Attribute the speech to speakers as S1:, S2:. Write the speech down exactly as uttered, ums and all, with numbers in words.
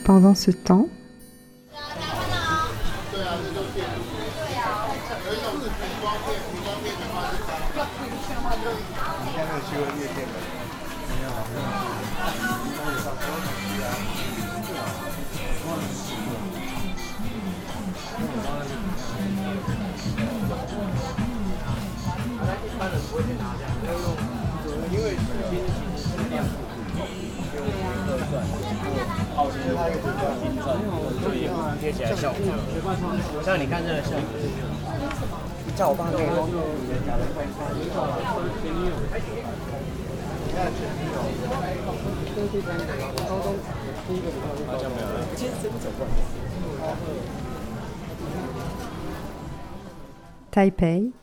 S1: Pendant ce temps,
S2: 贴起来效果，像你看这个效果，叫我帮你弄。好像没有了，其实真的走过来。
S1: Taipei,